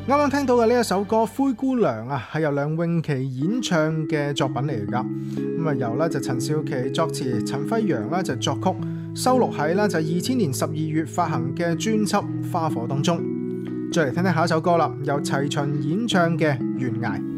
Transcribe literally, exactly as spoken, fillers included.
啱啱聽到嘅呢一首歌《灰姑娘》啊，係由梁詠琪演唱嘅作品嚟㗎。咁啊，由咧就陳少琪作詞，陳輝陽咧就作曲，收錄喺咧就二千年十二月發行嘅專輯《花火》當中。再嚟聽聽下一首歌啦，由齊秦演唱嘅《懸崖》。